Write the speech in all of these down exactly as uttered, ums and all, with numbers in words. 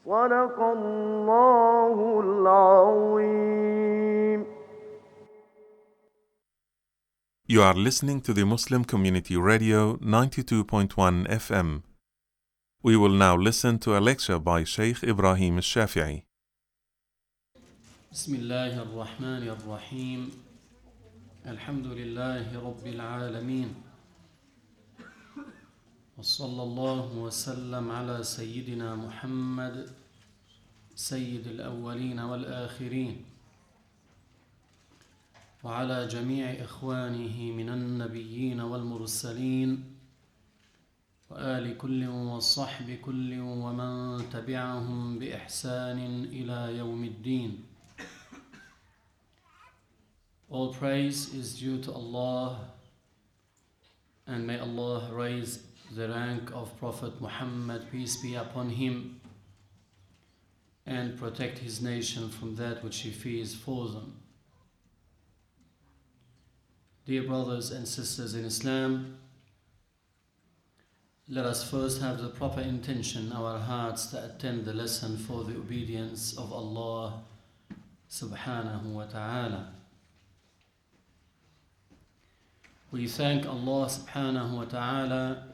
صدق الله العظيم. You are listening to the Muslim Community Radio ninety-two point one F M. We will now listen to a lecture by Sheikh Ibrahim al-Shafi'i. بسم الله الرحمن الرحيم الحمد لله رب العالمين وصلى الله وسلم على سيدنا محمد سيد الأولين والآخرين وعلى جميع إخوانه من النبيين والمرسلين وآل كل وصحب كل ومن تبعهم بإحسان إلى يوم الدين. All praise is due to Allah, and may Allah raise the rank of Prophet Muhammad, peace be upon him, and protect his nation from that which he fears for them. Dear brothers and sisters in Islam, let us first have the proper intention in our hearts to attend the lesson for the obedience of Allah subhanahu wa ta'ala. We thank Allah subhanahu wa ta'ala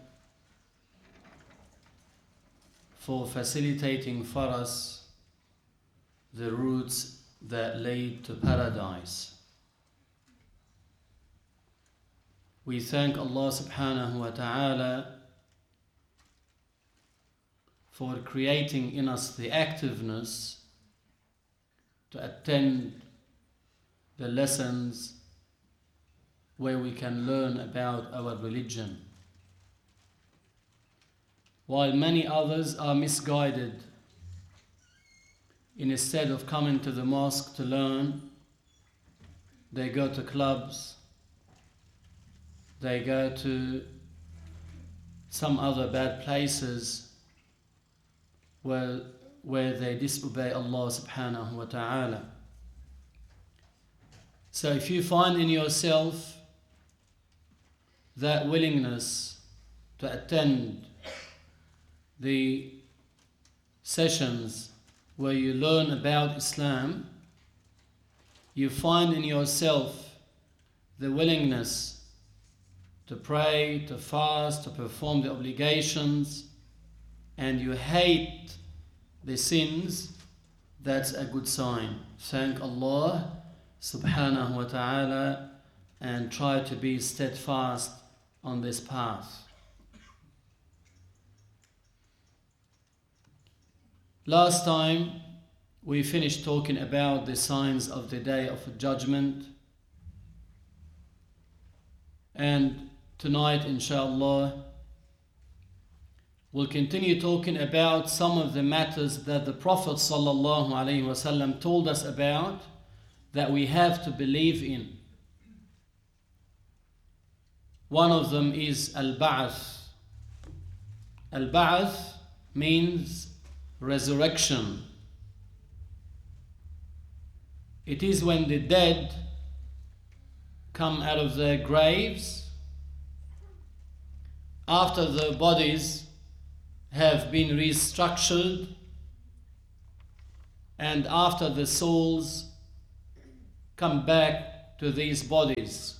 for facilitating for us the routes that lead to paradise. We thank Allah subhanahu wa ta'ala for creating in us the activeness to attend the lessons where we can learn about our religion. While many others are misguided, instead of coming to the mosque to learn, they go to clubs, they go to some other bad places where, where they disobey Allah subhanahu wa ta'ala. So if you find in yourself that willingness to attend the sessions where you learn about Islam, you find in yourself the willingness to pray, to fast, to perform the obligations, and you hate the sins, that's a good sign. Thank Allah subhanahu wa ta'ala and try to be steadfast on this path. Last time we finished talking about the signs of the Day of Judgment, and tonight inshallah we'll continue talking about some of the matters that the Prophet sallallahu alaihi wasallam told us about that we have to believe in. One of them is Al-Ba'ath. Al-Ba'ath means resurrection. It is when the dead come out of their graves after their bodies have been restructured and after the souls come back to these bodies.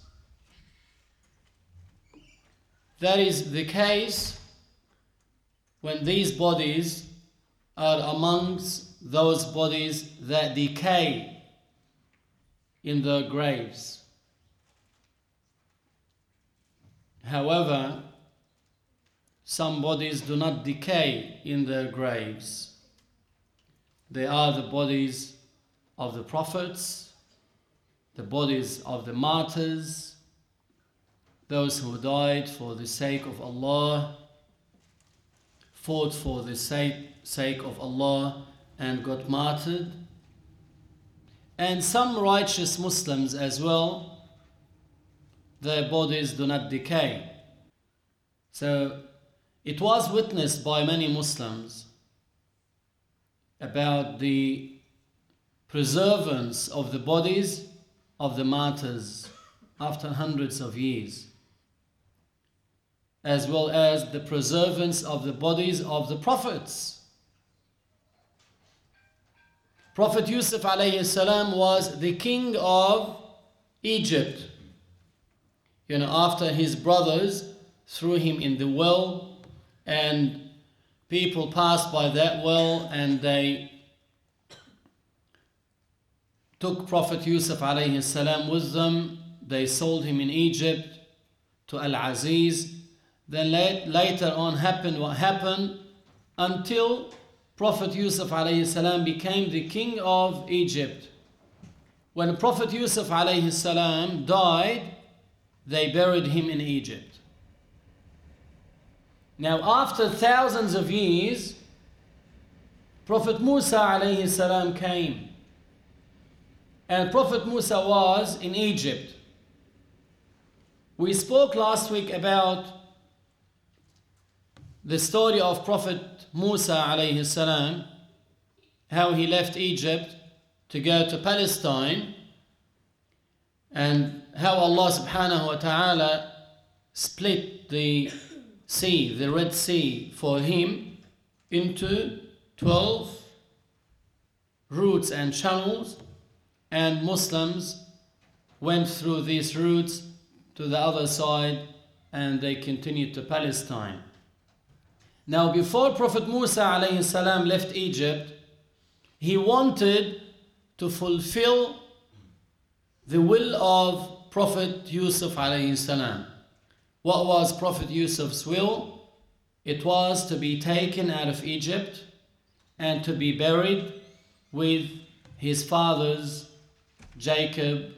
That is the case when these bodies are amongst those bodies that decay in their graves. However, some bodies do not decay in their graves. They are the bodies of the prophets, the bodies of the martyrs, those who died for the sake of Allah, fought for the sake, sake of Allah and got martyred, and some righteous Muslims as well, their bodies do not decay. So it was witnessed by many Muslims about the preservance of the bodies of the martyrs after hundreds of years, as well as the preservance of the bodies of the prophets Prophet Yusuf alayhi salam was the king of Egypt. You know, after his brothers threw him in the well, and people passed by that well and they took Prophet Yusuf alayhi salam with them. They sold him in Egypt to Al-Aziz. Then late, later on happened what happened until Prophet Yusuf alayhi salam became the king of Egypt. When Prophet Yusuf alayhi salam died, they buried him in Egypt. Now after thousands of years, Prophet Musa alayhi salam came. And Prophet Musa was in Egypt. We spoke last week about the story of Prophet Musa alayhi salam, how he left Egypt to go to Palestine, and how Allah subhanahu wa ta'ala split the sea, the Red Sea, for him into twelve routes and channels, and Muslims went through these routes to the other side and they continued to Palestine. Now before Prophet Musa alayhi salam left Egypt, he wanted to fulfill the will of Prophet Yusuf alayhi salam. What was Prophet Yusuf's will? It was to be taken out of Egypt and to be buried with his fathers Jacob,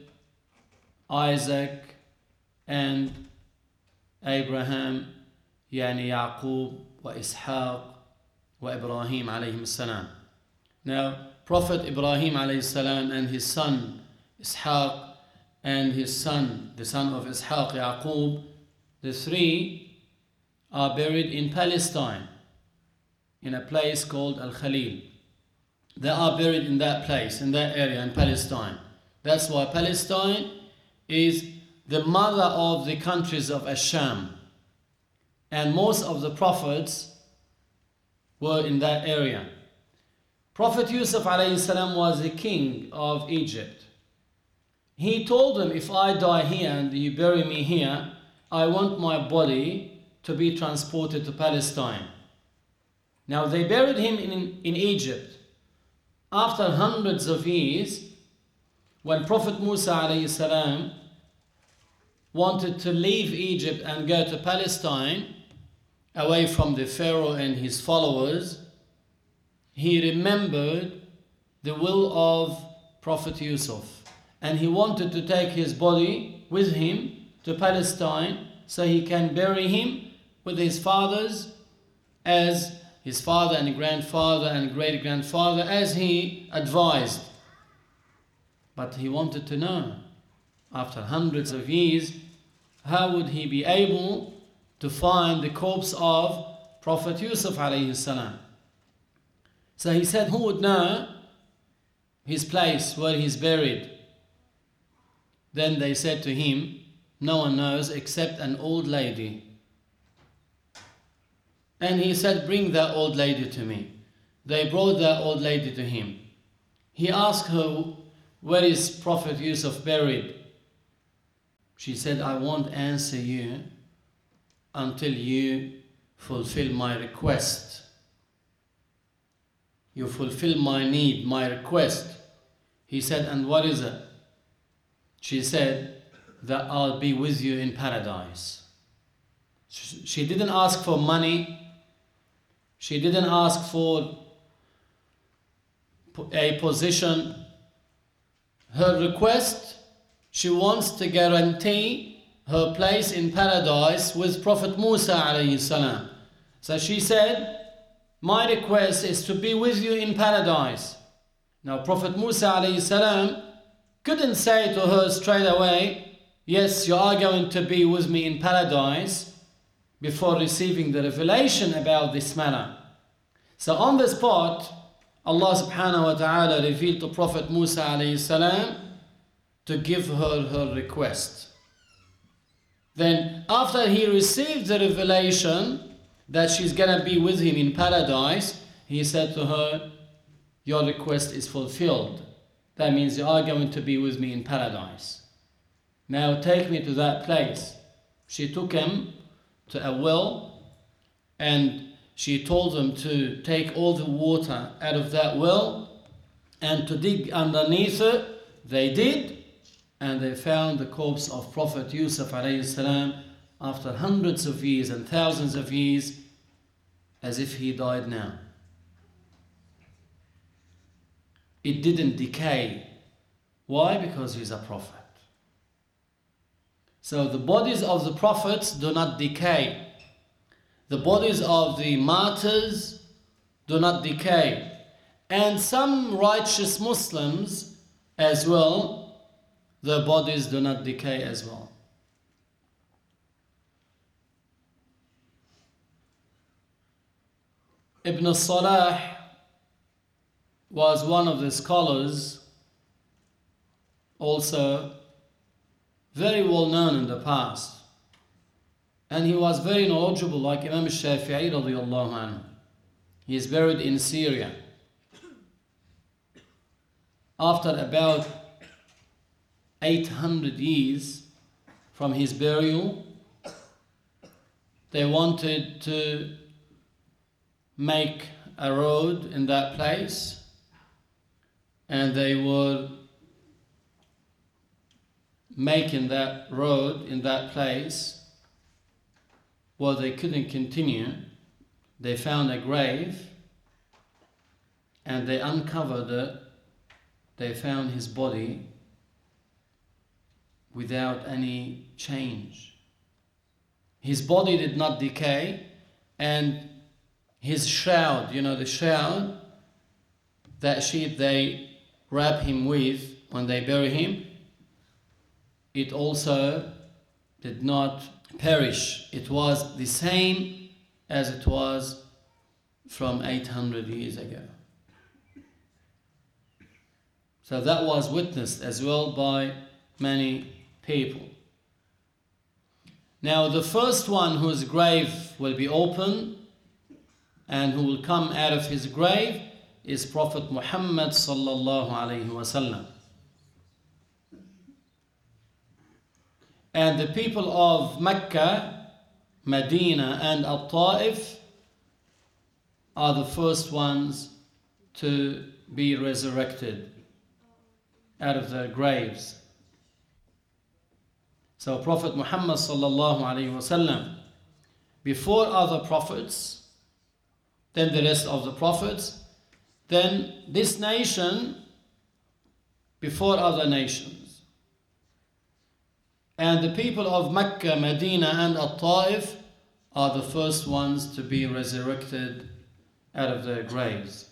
Isaac, and Abraham, yani Yaqub wa Ishaq wa Ibrahim alayhim salam. Now, Prophet Ibrahim alayhi salam and his son Ishaq and his son, the son of Ishaq, Yaqub, the three are buried in Palestine, in a place called Al-Khalil. They are buried in that place, in that area in Palestine. That's why Palestine is the mother of the countries of Asham. And most of the prophets were in that area. Prophet Yusuf alayhi salam was the king of Egypt. He told them, if I die here and you bury me here, I want my body to be transported to Palestine. Now they buried him in, in Egypt. After hundreds of years, when Prophet Musa alayhi salam wanted to leave Egypt and go to Palestine, away from the Pharaoh and his followers, he remembered the will of Prophet Yusuf. And he wanted to take his body with him to Palestine so he can bury him with his fathers, as his father and grandfather and great-grandfather, as he advised. But he wanted to know, after hundreds of years, how would he be able to find the corpse of Prophet Yusuf alayhi salam? So he said, who would know his place where he's buried? Then they said to him, no one knows except an old lady. And he said, bring that old lady to me. They brought that old lady to him. He asked her, where is Prophet Yusuf buried? She said, I won't answer you until you fulfill my request. You fulfill my need, my request. He said, and what is it? She said, that I'll be with you in paradise. She didn't ask for money. She didn't ask for a position. Her request, she wants to guarantee her place in paradise with Prophet Musa alayhi salam. So she said, my request is to be with you in paradise. Now Prophet Musa alayhi salam couldn't say to her straight away, yes, you are going to be with me in paradise, before receiving the revelation about this matter. So on the spot, Allah subhanahu wa ta'ala revealed to Prophet Musa alayhi salam to give her her request. Then after he received the revelation that she's going to be with him in paradise, he said to her, your request is fulfilled. That means you are going to be with me in paradise. Now take me to that place. She took him to a well, and she told them to take all the water out of that well and to dig underneath it. They did, and they found the corpse of Prophet Yusuf alayhi salam after hundreds of years and thousands of years, as if he died now. It didn't decay. Why? Because he's a prophet. So the bodies of the prophets do not decay. The bodies of the martyrs do not decay. And some righteous Muslims as well, their bodies do not decay as well. Ibn Salah was one of the scholars, also very well known in the past. And he was very knowledgeable, like Imam Shafi'i radiyallahu anhu. He is buried in Syria. After about eight hundred years from his burial, they wanted to make a road in that place, and they were making that road in that place. Well, they couldn't continue. They found a grave and they uncovered it. They found his body without any change. His body did not decay, and his shroud, you know, the shroud, that sheet they wrap him with when they bury him, it also did not perish. It was the same as it was from eight hundred years ago. So that was witnessed as well by many people. Now the first one whose grave will be open and who will come out of his grave is Prophet Muhammad sallallahu alaihi wasallam. And the people of Mecca, Medina and Al-Ta'if are the first ones to be resurrected out of their graves. So Prophet Muhammad sallallahu alaihi wasallam, before other prophets, then the rest of the prophets, then this nation before other nations. And the people of Mecca, Medina and Al-Ta'if are the first ones to be resurrected out of their graves.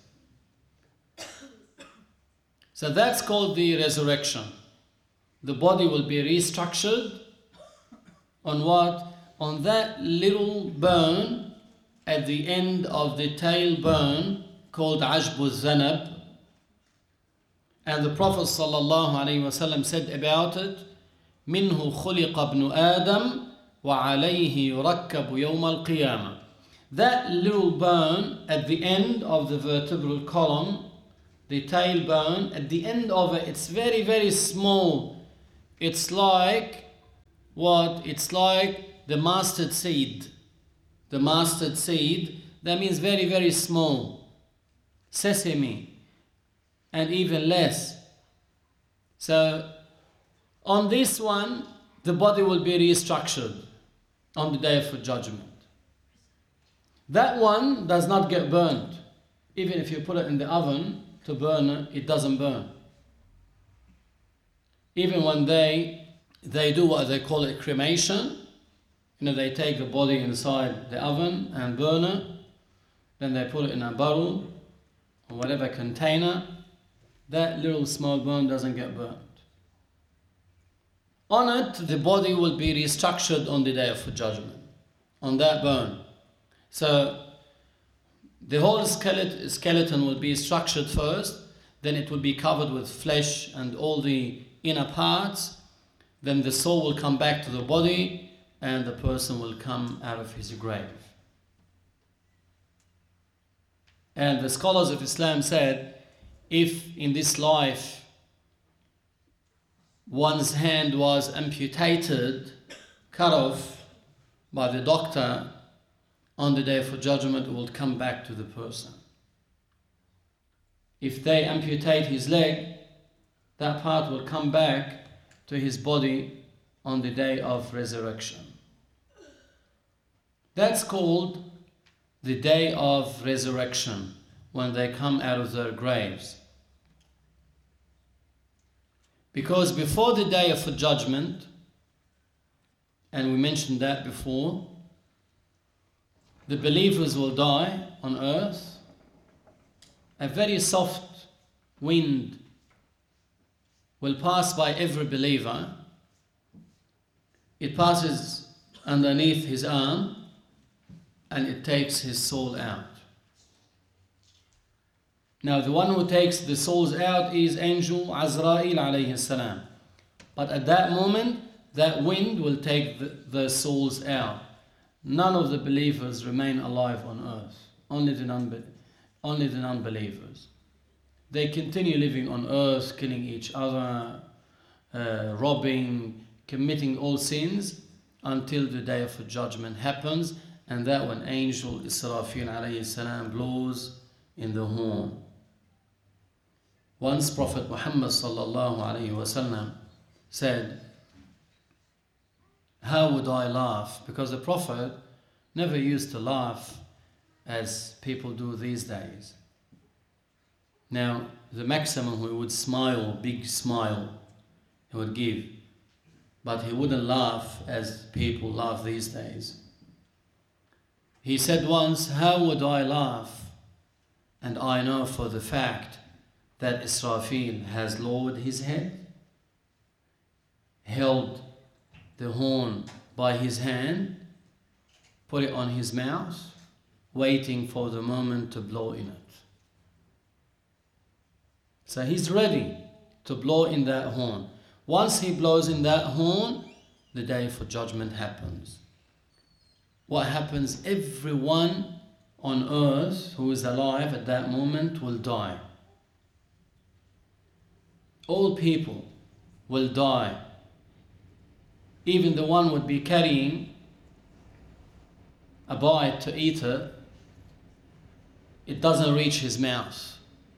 So that's called the resurrection. The body will be restructured on what? On that little bone at the end of the tailbone called Ajbu Zanab. And the Prophet sallallahu alaihi wasallam said about it, منه خلق ابن آدم وعليه يركب يوم القيامة. That little bone at the end of the vertebral column, the tailbone, at the end of it, it's very, very small. It's like what? It's like the mustard seed. The mustard seed, that means very, very small. Sesame, and even less. So, on this one, the body will be restructured on the day of judgment. That one does not get burned. Even if you put it in the oven to burn it, it doesn't burn. Even when they, they do what they call it cremation, you know, they take the body inside the oven and burn it, then they put it in a barrel or whatever container, that little small bone doesn't get burned. On it, the body will be restructured on the day of judgment, on that bone. So, the whole skeleton, skeleton will be structured first, then it will be covered with flesh and all the inner parts, then the soul will come back to the body, and the person will come out of his grave. And the scholars of Islam said, if in this life one's hand was amputated, cut off by the doctor, on the day of judgment it will come back to the person. If they amputate his leg, that part will come back to his body on the day of resurrection. That's called the day of resurrection, when they come out of their graves. Because before the day of judgment, and we mentioned that before, the believers will die on earth. A very soft wind will pass by every believer. It passes underneath his arm and it takes his soul out. Now the one who takes the souls out is Angel Azrail alayhi salam. But at that moment, that wind will take the, the souls out. None of the believers remain alive on earth. Only the, non- only the non-believers. They continue living on earth, killing each other, uh, robbing, committing all sins, until the day of judgment happens, and that when Angel Israfil alayhi salam blows in the horn. Once Prophet Muhammad sallallahu alayhi wasallam said, how would I laugh? Because the Prophet never used to laugh as people do these days. Now, the maximum he would smile, big smile, he would give. But he wouldn't laugh as people laugh these days. He said once, how would I laugh? And I know for the fact that Israfil has lowered his head, held the horn by his hand, put it on his mouth, waiting for the moment to blow in it. So he's ready to blow in that horn. Once he blows in that horn, the day for judgment happens. What happens? Everyone on earth who is alive at that moment will die. All people will die. Even the one would be carrying a bite to eat it, it doesn't reach his mouth.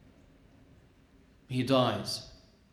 He dies.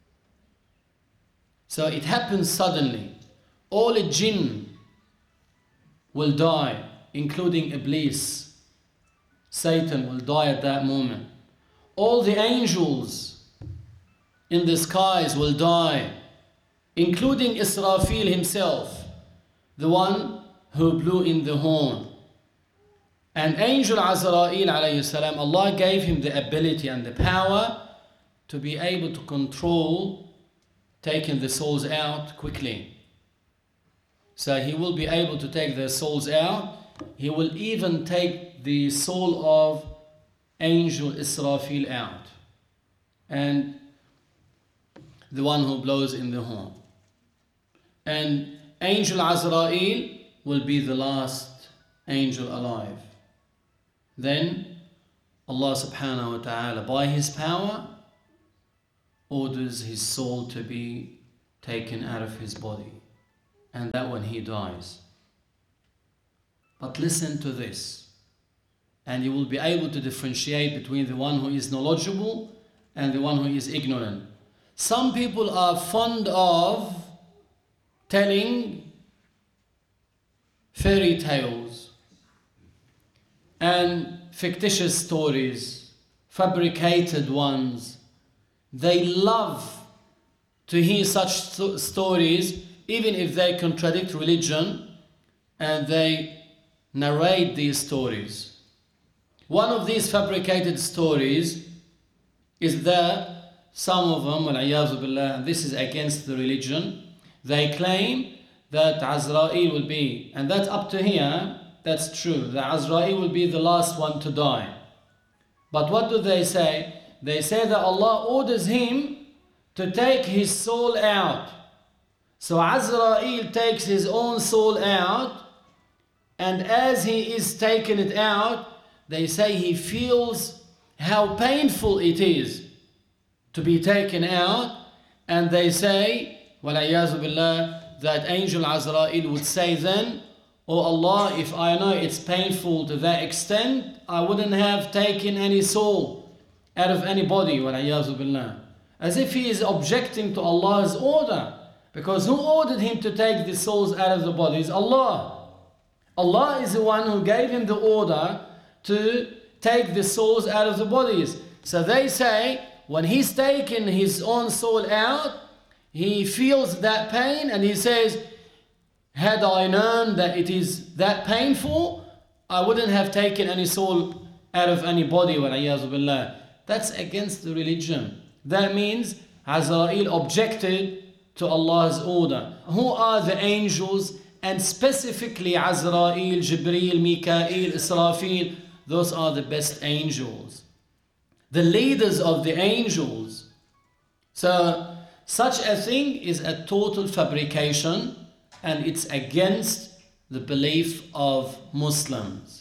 So it happens suddenly. All the jinn will die, including Iblis. Satan will die at that moment. All the angels in the skies will die, including Israfil himself, the one who blew in the horn. And Angel Azrail alayhi salam, Allah gave him the ability and the power to be able to control taking the souls out quickly. So he will be able to take their souls out. He will even take the soul of Angel Israfil out, and the one who blows in the horn. And Angel Azrail will be the last angel alive. Then Allah subhanahu wa ta'ala, by his power, orders his soul to be taken out of his body, and that when he dies. But listen to this, and you will be able to differentiate between the one who is knowledgeable and the one who is ignorant. Some people are fond of telling fairy tales and fictitious stories, fabricated ones. They love to hear such st- stories, even if they contradict religion, and they narrate these stories. One of these fabricated stories is that some of them, wal-'iyadhu billah, and this is against the religion, they claim that Azrail will be, and that's up to here, that's true, that Azrail will be the last one to die. But what do they say? They say that Allah orders him to take his soul out. So Azrail takes his own soul out, and as he is taking it out, they say he feels how painful it is to be taken out, and they say, وَالْعِيَاذُ بِاللَّهِ, that angel Azrael would say then, "Oh Allah, if I know it's painful to that extent, I wouldn't have taken any soul out of any body," وَالْعِيَاذُ بِاللَّهِ. As if he is objecting to Allah's order. Because who ordered him to take the souls out of the bodies? Allah. Allah is the one who gave him the order to take the souls out of the bodies. So they say, when he's taken his own soul out, he feels that pain and he says, had I known that it is that painful, I wouldn't have taken any soul out of any body. وَالْعِيَاذُ. That's against the religion. That means Azrael objected to Allah's order. Who are the angels? And specifically Azrael, Jibreel, Mikael, Israfil. Those are the best angels, the leaders of the angels. So such a thing is a total fabrication, and it's against the belief of Muslims.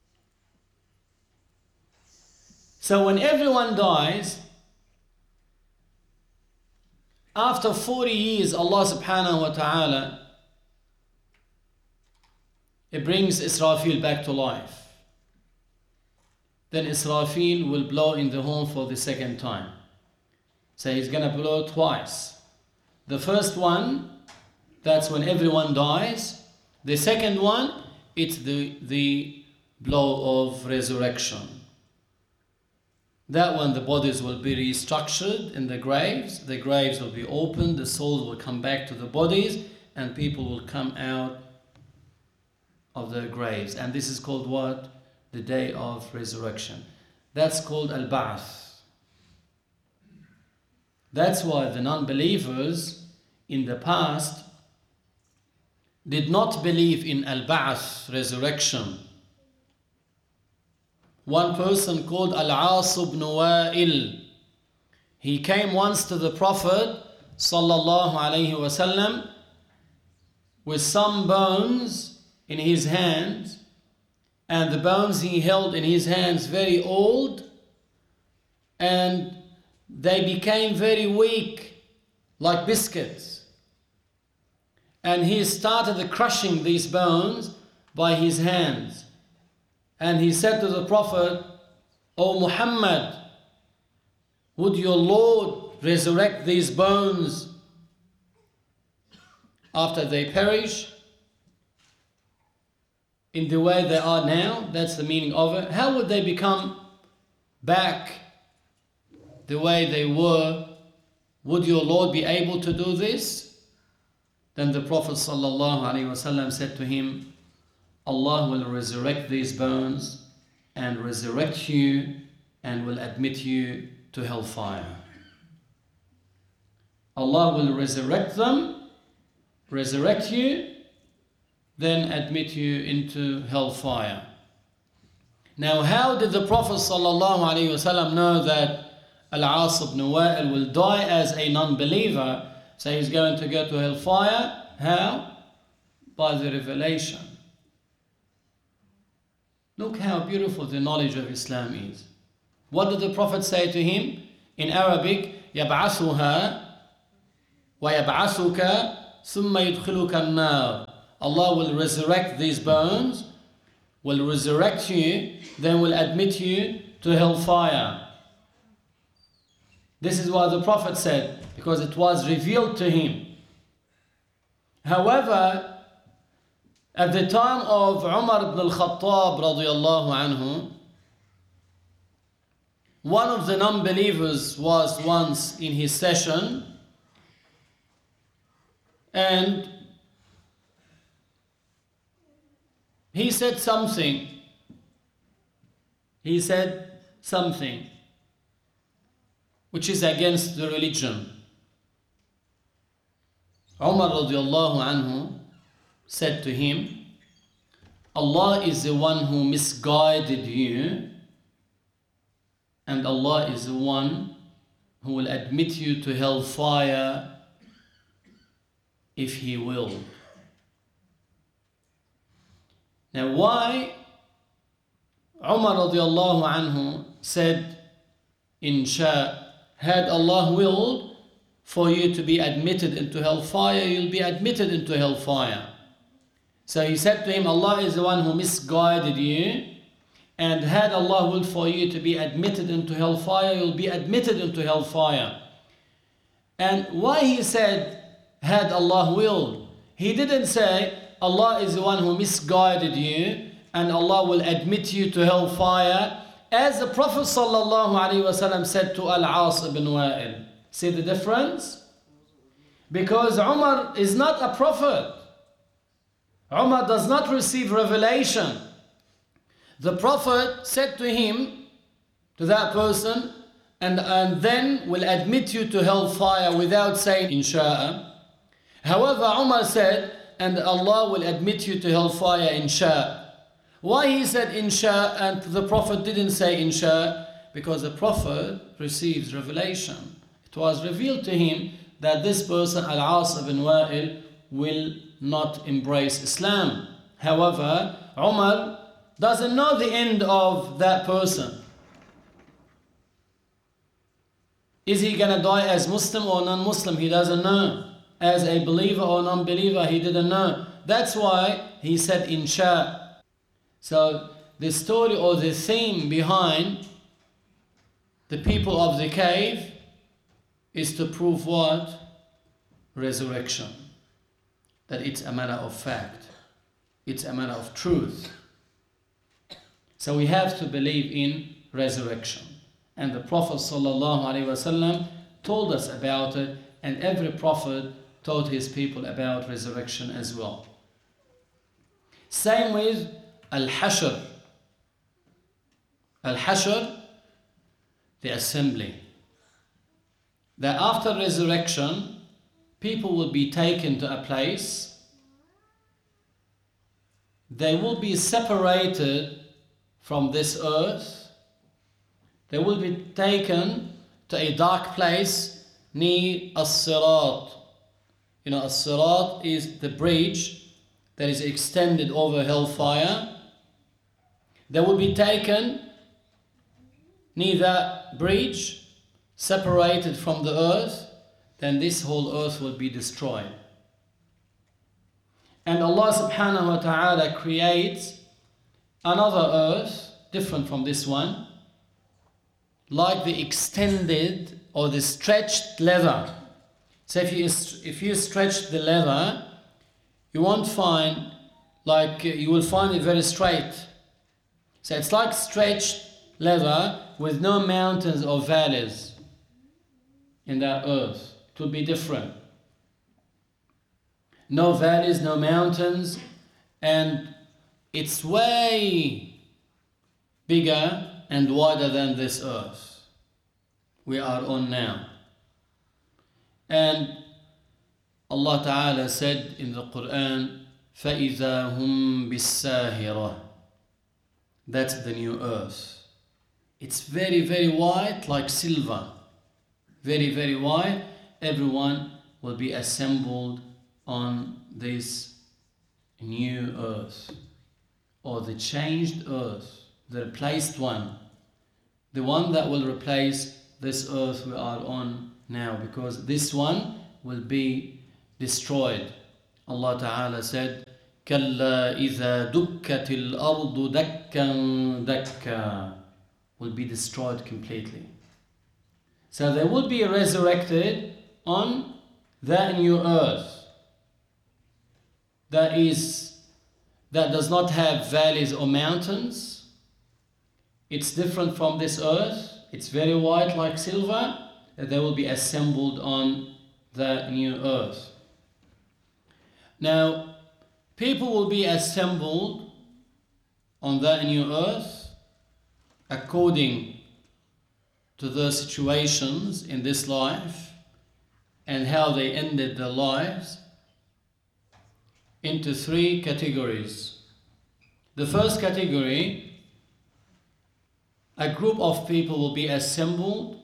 So when everyone dies, after forty years, Allah subhanahu wa ta'ala, it brings Israfil back to life. Then Israfil will blow in the horn for the second time. So he's going to blow twice. The first one, that's when everyone dies. The second one, it's the, the blow of resurrection. That one, the bodies will be restructured in the graves. The graves will be opened, the souls will come back to the bodies, and people will come out of their graves. And this is called what? The day of resurrection. That's called Al-Ba'ath. That's why the non-believers in the past did not believe in Al-Ba'ath, resurrection. One person called Al-As ibn Wa'il, he came once to the Prophet sallallahu alaihi wasallam with some bones in his hands, and the bones he held in his hands very old, and they became very weak, like biscuits. And he started crushing these bones by his hands. And he said to the Prophet, "O Muhammad, would your Lord resurrect these bones after they perish in the way they are now?" That's the meaning of it. How would they become back the way they were? Would your Lord be able to do this? Then the Prophet ﷺ said to him, Allah will resurrect these bones and resurrect you and will admit you to hellfire. Allah will resurrect them, resurrect you, then admit you into hellfire. Now, how did the Prophet ﷺ know that Al-As ibn Wa'il will die as a non-believer, so he's going to go to hellfire? How? By the revelation. Look how beautiful the knowledge of Islam is. What did the Prophet say to him? In Arabic, يَبْعَثُهَا وَيَبْعَثُكَ ثُمَّ يُدْخِلُكَ النَّارِ. Allah will resurrect these bones, will resurrect you, then will admit you to hellfire. This is what the Prophet said, because it was revealed to him. However, at the time of Umar ibn al-Khattab radiyallahu anhu, one of the non-believers was once in his session, and he said something. He said something which is against the religion. Umar radiallahu anhu said to him, Allah is the one who misguided you, and Allah is the one who will admit you to hellfire if He will. Now, why Umar radiallahu anhu said, "Insha had Allah willed for you to be admitted into hellfire, you'll be admitted into hellfire. So he said to him, Allah is the one who misguided you, and had Allah willed for you to be admitted into hellfire, you'll be admitted into hellfire. And why he said, had Allah willed? He didn't say, Allah is the one who misguided you, and Allah will admit you to hellfire, as the Prophet ﷺ said to Al-As ibn Wa'il. See the difference? Because Umar is not a prophet. Umar does not receive revelation. The Prophet said to him, to that person, and, and then will admit you to hellfire without saying insha'a. However, Umar said, and Allah will admit you to hellfire insha'a. Why he said insha and the Prophet didn't say insha? Because the Prophet receives revelation. It was revealed to him that this person, Al-As ibn Wa'il, will not embrace Islam. However, Umar doesn't know the end of that person. Is he going to die as Muslim or non-Muslim? He doesn't know. As a believer or non-believer, he didn't know. That's why he said insha. So the story or the theme behind the people of the cave is to prove what? Resurrection. That it's a matter of fact. It's a matter of truth. So we have to believe in resurrection. And the Prophet ﷺ told us about it, and every prophet taught his people about resurrection as well. Same with Al-Hashr. Al-Hashr, the assembly. That after resurrection, people will be taken to a place. They will be separated from this earth. They will be taken to a dark place near As-Sirat. You know, As-Sirat is the bridge that is extended over hellfire. They will be taken near that bridge, separated from the earth, then this whole earth will be destroyed. And Allah subhanahu wa ta'ala creates another earth, different from this one, like the extended or the stretched leather. So if you, if you stretch the leather, you won't find, like, you will find it very straight. So it's like stretched leather with no mountains or valleys in that earth. It will be different. No valleys, no mountains, and it's way bigger and wider than this earth we are on now. And Allah Ta'ala said in the Quran, فَإِذَا هُمْ بِالسَّاهِرَةِ. That's the new earth. It's very, very white, like silver. Very, very white. Everyone will be assembled on this new earth, or the changed earth, the replaced one, the one that will replace this earth we are on now, because this one will be destroyed. Allah Ta'ala said, كَلَّا إِذَا دُكَّتِ الْأَرْضُ دَكًّا دَكًّا, will be destroyed completely. So they will be resurrected on that new earth that is that does not have valleys or mountains. It's different from this earth. It's very white like silver. And they will be assembled on the new earth. Now, people will be assembled on that new earth according to their situations in this life and how they ended their lives into three categories. The first category, a group of people will be assembled,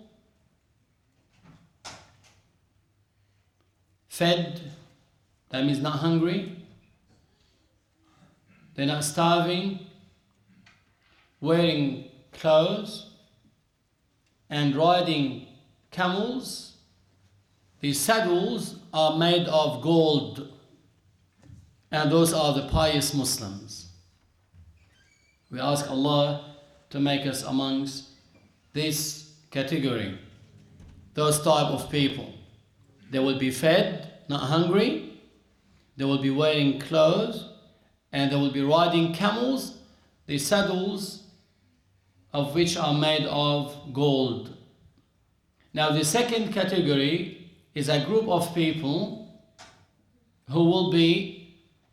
fed, that means not hungry, they're not starving, wearing clothes, and riding camels, the saddles are made of gold, and those are the pious Muslims. We ask Allah to make us amongst this category, those type of people. They will be fed, not hungry. They will be wearing clothes, and they will be riding camels, the saddles of which are made of gold. Now the second category is a group of people who will be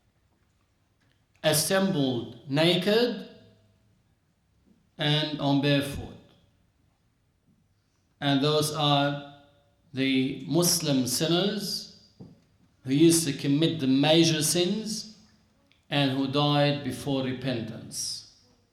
assembled naked and on barefoot. And those are the Muslim sinners who used to commit the major sins and who died before repentance.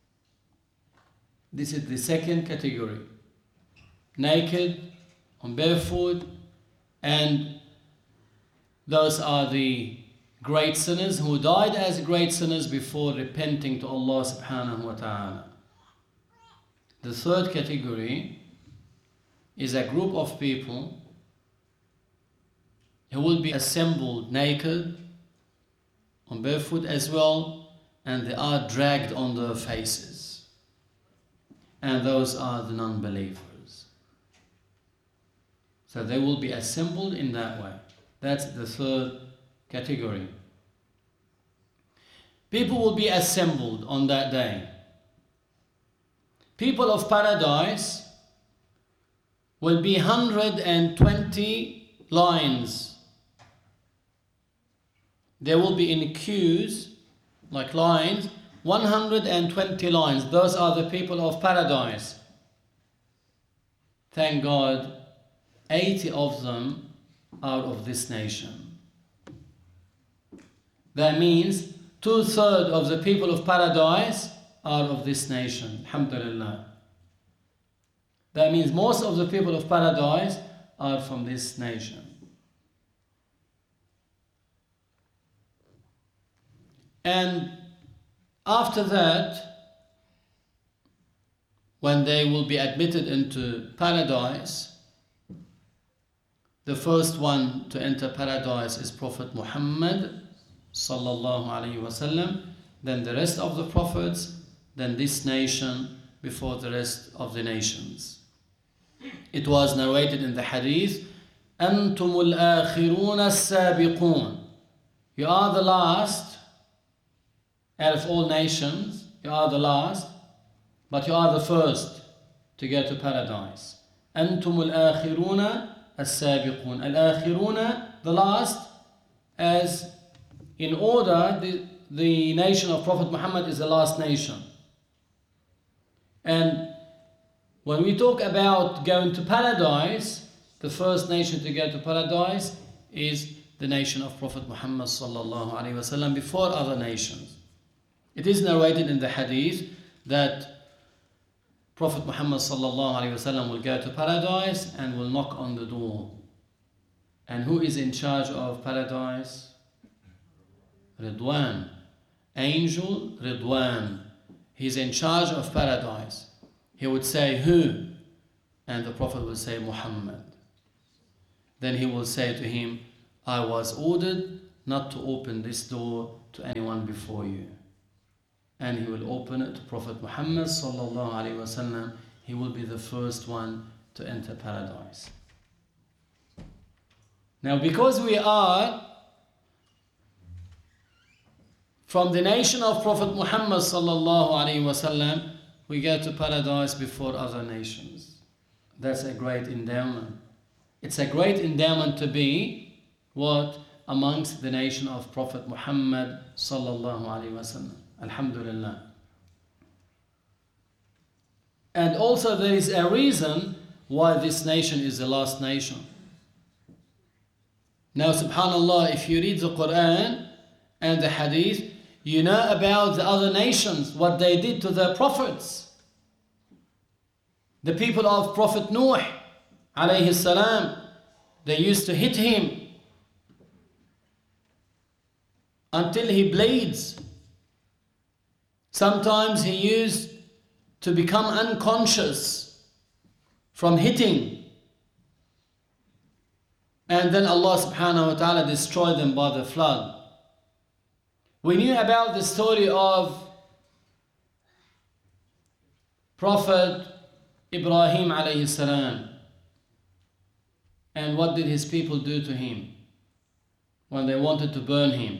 This is the second category. Naked, on barefoot, and those are the great sinners who died as great sinners before repenting to Allah subhanahu wa ta'ala. The third category is a group of people who will be assembled naked, on barefoot as well, and they are dragged on their faces. And those are the non-believers. So they will be assembled in that way. That's the third category. People will be assembled on that day. People of paradise will be one hundred twenty lines. They will be in queues, like lines, one hundred twenty lines. Those are the people of paradise. Thank God, eighty of them are of this nation. That means two-thirds of the people of paradise are of this nation. Alhamdulillah. That means most of the people of paradise are from this nation. And after that, when they will be admitted into paradise, the first one to enter paradise is Prophet Muhammad sallallahu alaihi wasallam, then the rest of the prophets, then this nation before the rest of the nations. It was narrated in the hadith, أَنْتُمُ الْآخِرُونَ السَّابِقُونَ. You are the last out of all nations, you are the last, but you are the first to go to paradise. أَنْتُمُ الْآخِرُونَ السَّابِقُونَ. Al-Akhiruna, the last, as in order, the, the nation of Prophet Muhammad is the last nation. And when we talk about going to paradise, the first nation to go to paradise is the nation of Prophet Muhammad sallallahu alaihi wasallam before other nations. It is narrated in the hadith that Prophet Muhammad sallallahu alaihi wasallam will go to paradise and will knock on the door. And who is in charge of paradise? Ridwan. Angel Ridwan. He's in charge of paradise. He would say, who? And the Prophet will say, Muhammad. Then he will say to him, I was ordered not to open this door to anyone before you. And he will open it to Prophet Muhammad sallallahu alaihi wasallam. He will be the first one to enter paradise. Now, because we are from the nation of Prophet Muhammad sallallahu alaihi wasallam, we go to paradise before other nations. That's a great endowment. It's a great endowment to be what? Amongst the nation of Prophet Muhammad sallallahu alaihi wasallam. Alhamdulillah. And also there is a reason why this nation is the last nation. Now, subhanallah, if you read the Quran and the Hadith, you know about the other nations, what they did to their prophets. The people of Prophet Nuh, alayhi salam, they used to hit him until he bleeds. Sometimes he used to become unconscious from hitting. and then Allah subhanahu wa ta'ala destroyed them by the flood. We knew about the story of Prophet Ibrahim alayhi salam, and what did his people do to him when they wanted to burn him.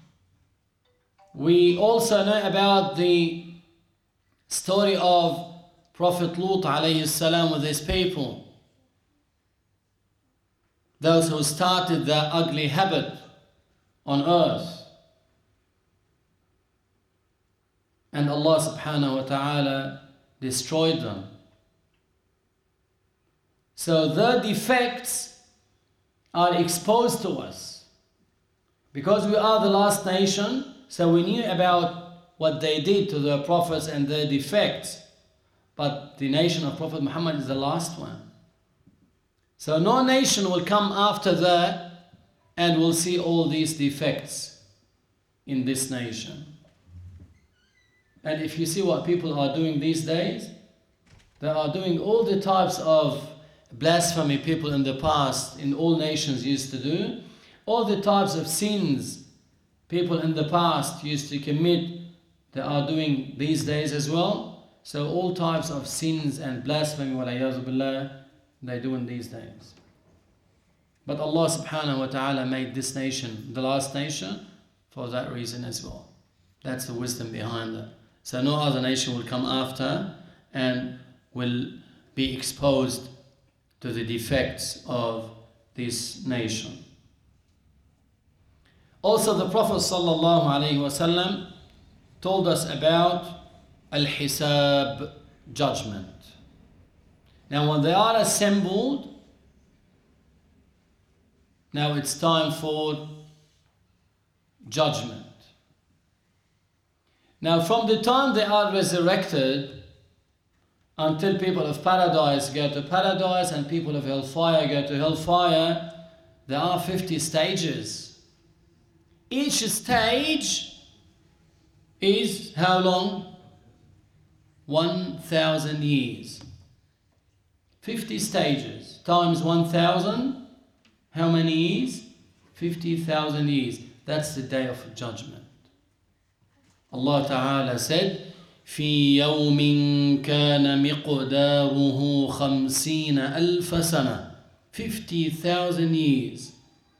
We also know about the story of Prophet Lut alayhi salam with his people, those who started their ugly habit on earth. And Allah subhanahu wa ta'ala destroyed them. So their defects are exposed to us. Because we are the last nation, so we knew about what they did to their prophets and their defects. But the nation of Prophet Muhammad is the last one. So no nation will come after that and will see all these defects in this nation. And if you see what people are doing these days, they are doing all the types of blasphemy people in the past, in all nations used to do, all the types of sins people in the past used to commit, they are doing these days as well. So all types of sins and blasphemy, wal-iyadhu billah, they do in these days. But Allah subhanahu wa ta'ala made this nation the last nation for that reason as well. That's the wisdom behind it. So no other nation will come after and will be exposed to the defects of this nation. Also, the Prophet sallallahu alaihi wasallam told us about al-hisab, judgment. Now when they are assembled, now it's time for judgment. Now from the time they are resurrected until people of paradise go to paradise and people of hellfire go to hellfire, there are fifty stages. Each stage is how long? one thousand years. fifty stages times one thousand, how many years? fifty thousand years. That's the day of judgment. Allah Ta'ala said, في يوم كان مقداره خمسين ألف سنة, fifty thousand years.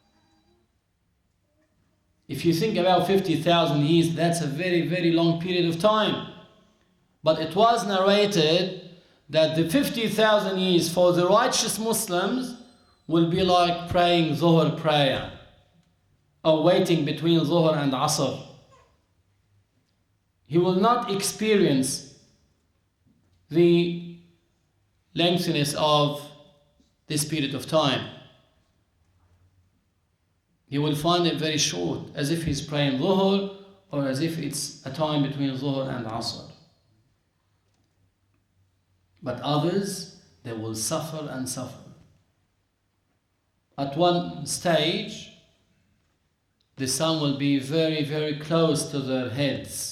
If you think about fifty thousand years, that's a very, very long period of time. But it was narrated that the fifty thousand years for the righteous Muslims will be like praying Zuhr prayer, or waiting between Zuhr and Asr. He will not experience the lengthiness of this period of time. He will find it very short, as if he's praying Dhuhr, or as if it's a time between Dhuhr and Asr. But others, they will suffer and suffer. At one stage, the sun will be very, very close to their heads.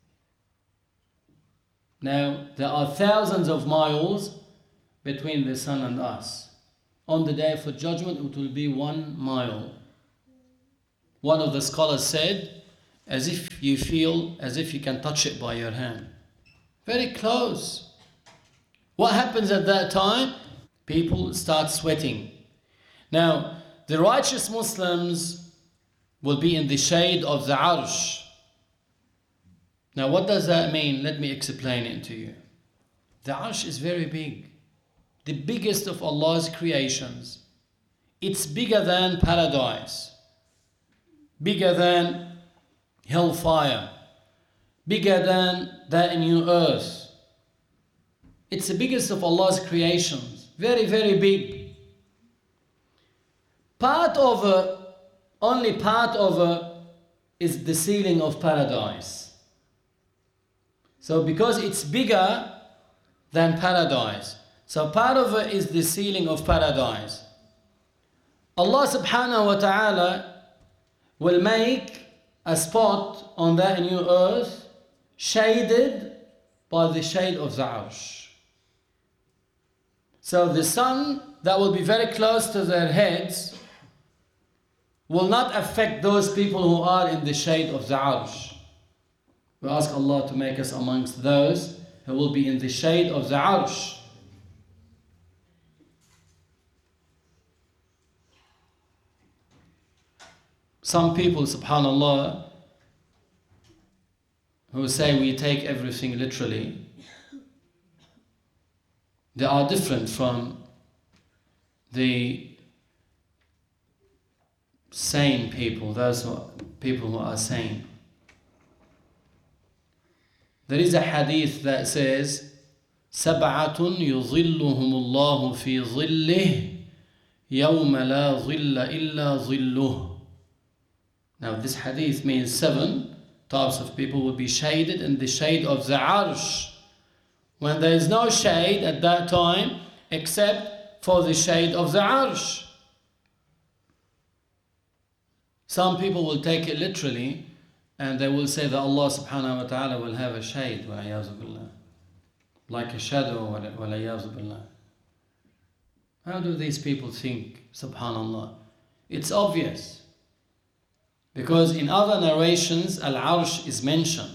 Now, there are thousands of miles between the sun and us. On the day for judgment, it will be one mile. One of the scholars said, as if you feel, as if you can touch it by your hand. Very close. What happens at that time? People start sweating. Now, the righteous Muslims will be in the shade of the Arsh. Now, what does that mean? Let me explain it to you. The Arsh is very big. The biggest of Allah's creations. It's bigger than paradise. Bigger than hellfire. Bigger than the new earth. It's the biggest of Allah's creations. Very, very big. Part of it, only part of it is the ceiling of paradise. So because it's bigger than paradise, so part of it is the ceiling of paradise. Allah subhanahu wa ta'ala will make a spot on that new earth shaded by the shade of the Arsh. So the sun that will be very close to their heads will not affect those people who are in the shade of the Arsh. We ask Allah to make us amongst those who will be in the shade of the Arsh. Some people, subhanallah, who say we take everything literally, they are different from the sane people, those who are, people who are sane. There is a hadith that says, سَبْعَةٌ يُظِلُّهُمُ اللَّهُ فِي ظِلِّهِ يَوْمَ لَا ظِلَّ إِلَّا ظِلُّهُ. Now this hadith means seven types of people will be shaded in the shade of the Arsh, when there is no shade at that time except for the shade of the Arsh. Some people will take it literally and they will say that Allah subhanahu wa ta'ala will have a shade, like a shadow. How do these people think, subhanallah? It's obvious, because in other narrations Al-Arsh is mentioned.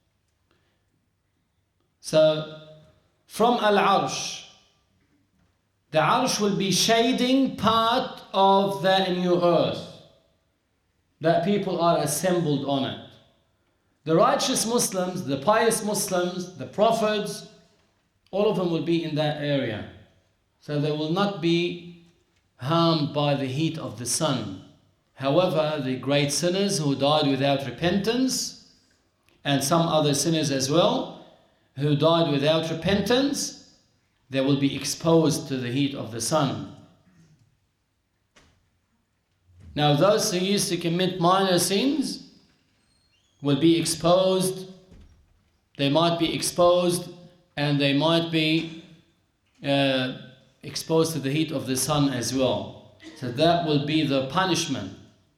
So from Al-Arsh, the Arsh will be shading part of the new earth that people are assembled on it. The righteous Muslims, the pious Muslims, the prophets, all of them will be in that area. So they will not be harmed by the heat of the sun. However, the great sinners who died without repentance, and some other sinners as well, who died without repentance, they will be exposed to the heat of the sun. Now those who used to commit minor sins will be exposed, they might be exposed and they might be uh, exposed to the heat of the sun as well. So that will be the punishment.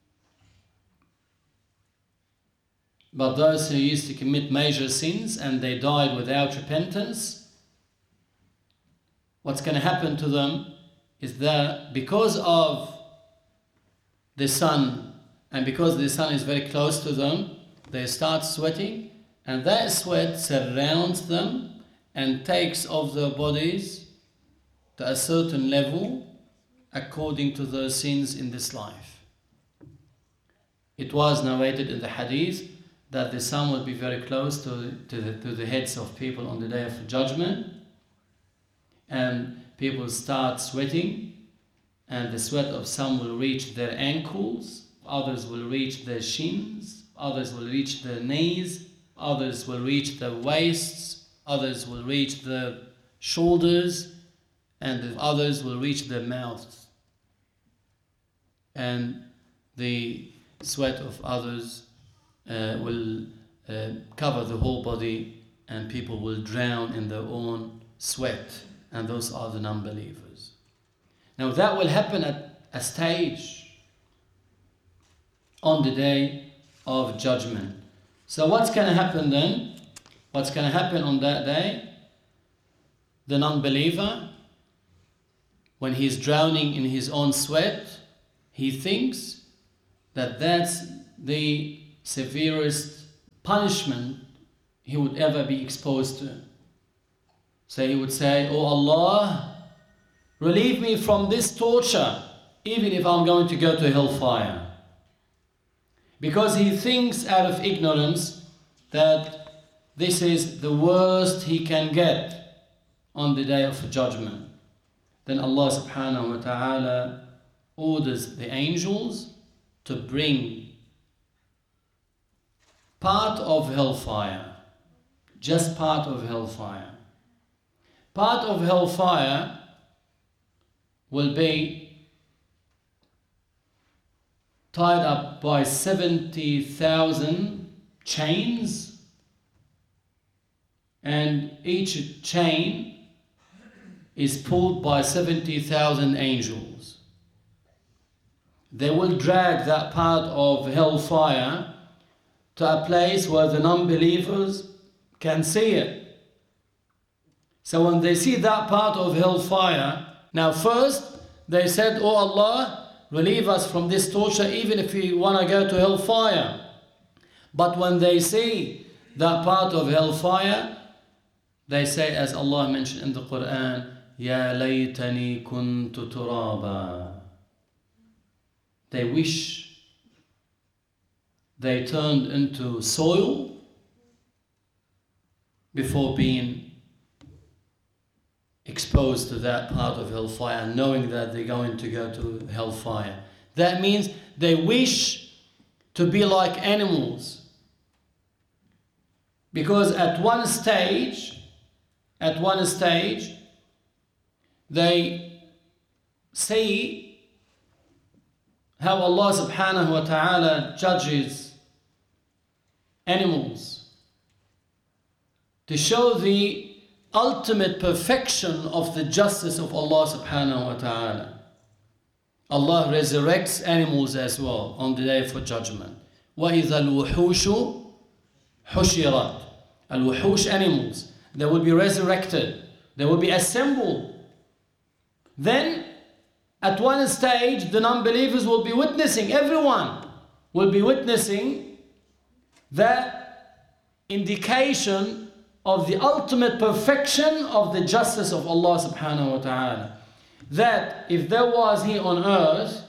But those who used to commit major sins and they died without repentance, what's going to happen to them is that because of the sun, and because the sun is very close to them, they start sweating, and that sweat surrounds them and takes off their bodies to a certain level according to their sins in this life. It was narrated in the hadith that the sun will be very close to, to, the, to the heads of people on the day of judgment, and people start sweating, and the sweat of some will reach their ankles, others will reach their shins, others will reach their knees, others will reach their waists, others will reach their shoulders, and others will reach their mouths. And the sweat of others uh, will uh, cover the whole body, and people will drown in their own sweat, and those are the non-believers. Now that will happen at a stage on the day of judgment. So what's going to happen then? What's going to happen on that day? The non-believer, when he's drowning in his own sweat, he thinks that that's the severest punishment he would ever be exposed to. So he would say, "Oh Allah, relieve me from this torture, even if I'm going to go to hellfire." Because he thinks out of ignorance that this is the worst he can get on the day of judgment. Then Allah subhanahu wa ta'ala orders the angels to bring part of hellfire, just part of hellfire. Part of hellfire will be tied up by seventy thousand chains, and each chain is pulled by seventy thousand angels. They will drag that part of hellfire to a place where the non-believers can see it. So when they see that part of hellfire, now first they said, "Oh Allah, relieve us from this torture even if we want to go to hellfire. But when they see that part of hellfire, they say, as Allah mentioned in the Quran, Ya laytani kuntu turaba. They wish they turned into soil before being exposed to that part of hellfire, knowing that they're going to go to hellfire. That means they wish to be like animals. Because at one stage, at one stage, they see how Allah subhanahu wa ta'ala judges animals to show the ultimate perfection of the justice of Allah subhanahu wa ta'ala. Allah resurrects animals as well on the day for judgment. وَإِذَا الْوُحُوشُ حُشِرَتْ. Al-wuhush, animals, they will be resurrected, they will be assembled. Then at one stage the non-believers will be witnessing, everyone will be witnessing the indication of the ultimate perfection of the justice of Allah subhanahu wa ta'ala. That if there was here on earth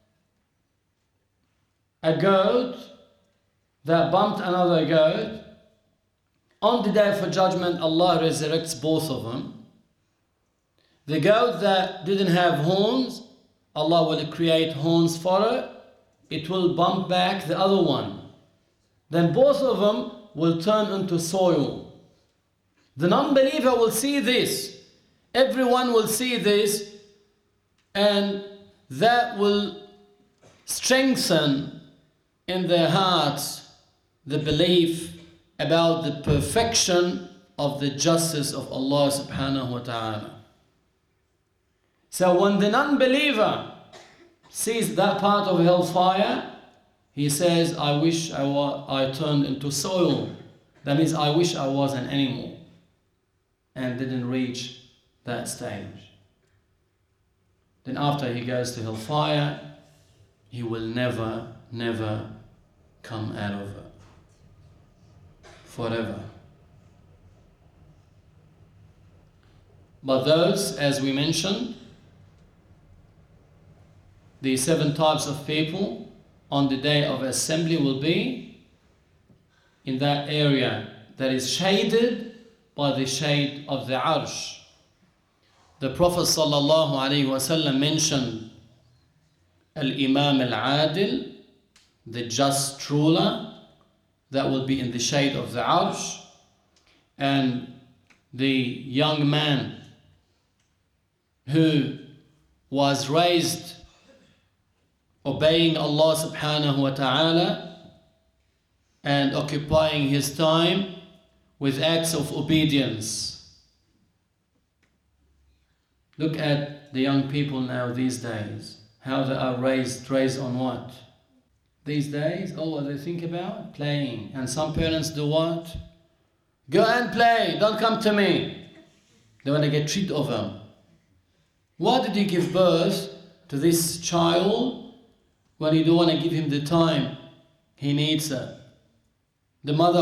a goat that bumped another goat, on the day for judgment Allah resurrects both of them. The goat that didn't have horns, Allah will create horns for it. It will bump back the other one. Then both of them will turn into soil. The non-believer will see this. Everyone will see this, and that will strengthen in their hearts the belief about the perfection of the justice of Allah subhanahu wa ta'ala. So when the non-believer sees that part of hellfire, he says, I wish I, wa I turned into soil. That means I wish I was an animal and didn't reach that stage. Then after he goes to hellfire, he will never, never come out of it. Forever. But those, as we mentioned, the seven types of people on the day of assembly will be in that area that is shaded by the shade of the Arsh. The Prophet sallallahu alaihi wasallam mentioned Al-Imam Al-Adil, the just ruler, that will be in the shade of the Arsh, and the young man who was raised obeying Allah subhanahu wa ta'ala and occupying his time with acts of obedience. Look at the young people now these days, how they are raised, raised on what? These days, all what they think about? Playing. And some parents do what? Go and play, don't come to me. They want to get rid of them. Why did you give birth to this child when you don't want to give him the time he needs it? The mother